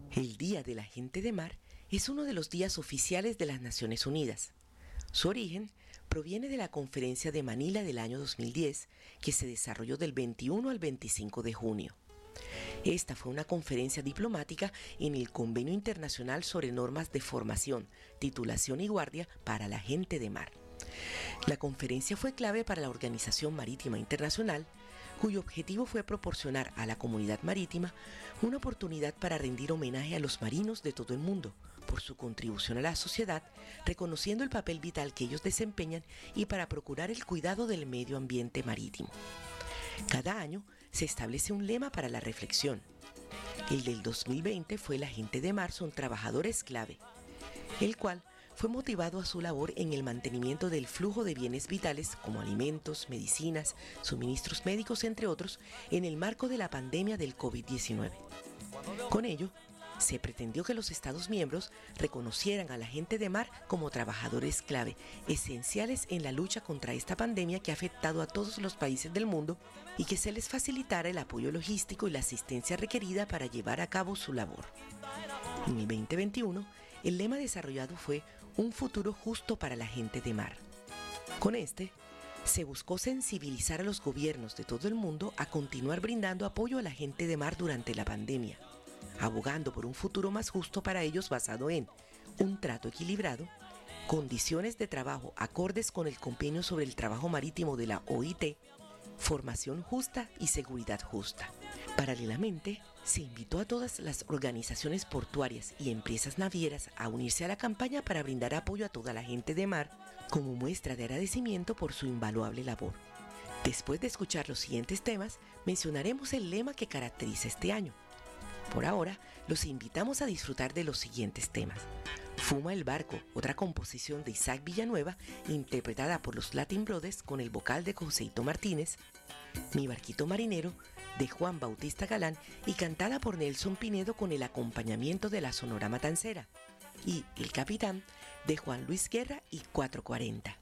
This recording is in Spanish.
El Día de la Gente de Mar es uno de los días oficiales de las Naciones Unidas. Su origen proviene de la Conferencia de Manila del año 2010, que se desarrolló del 21 al 25 de junio. Esta fue una conferencia diplomática en el Convenio Internacional sobre Normas de Formación, Titulación y Guardia para la Gente de Mar. La conferencia fue clave para la Organización Marítima Internacional, cuyo objetivo fue proporcionar a la comunidad marítima una oportunidad para rendir homenaje a los marinos de todo el mundo por su contribución a la sociedad, reconociendo el papel vital que ellos desempeñan y para procurar el cuidado del medio ambiente marítimo. Cada año se establece un lema para la reflexión. El del 2020 fue La gente de mar son trabajadores clave, el cual fue motivado a su labor en el mantenimiento del flujo de bienes vitales como alimentos, medicinas, suministros médicos, entre otros, en el marco de la pandemia del COVID-19. Con ello, se pretendió que los Estados miembros reconocieran a la gente de mar como trabajadores clave, esenciales en la lucha contra esta pandemia que ha afectado a todos los países del mundo y que se les facilitara el apoyo logístico y la asistencia requerida para llevar a cabo su labor. En el 2021, el lema desarrollado fue Un futuro justo para la gente de mar. Con este, se buscó sensibilizar a los gobiernos de todo el mundo a continuar brindando apoyo a la gente de mar durante la pandemia, abogando por un futuro más justo para ellos basado en un trato equilibrado, condiciones de trabajo acordes con el Convenio sobre el Trabajo Marítimo de la OIT, formación justa y seguridad justa. Paralelamente, se invitó a todas las organizaciones portuarias y empresas navieras a unirse a la campaña para brindar apoyo a toda la gente de mar como muestra de agradecimiento por su invaluable labor. Después de escuchar los siguientes temas, mencionaremos el lema que caracteriza este año. Por ahora, los invitamos a disfrutar de los siguientes temas. Fuma el barco, otra composición de Isaac Villanueva, interpretada por los Latin Brothers con el vocal de Joseito Martínez. Mi barquito marinero, de Juan Bautista Galán y cantada por Nelson Pinedo con el acompañamiento de la Sonora Matancera. Y El Capitán, de Juan Luis Guerra y 440.